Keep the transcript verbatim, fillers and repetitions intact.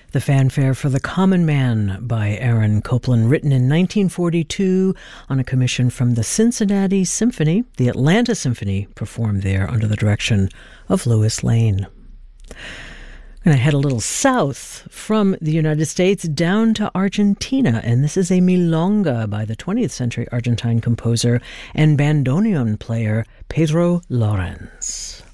The fanfare for the Common Man by Aaron Copland, written in nineteen forty-two on a commission from the Cincinnati Symphony. The Atlanta Symphony performed there under the direction of Louis Lane. I'm going to head a little south from the United States down to Argentina, and this is a milonga by the twentieth century Argentine composer and bandoneon player Pedro Lorentz.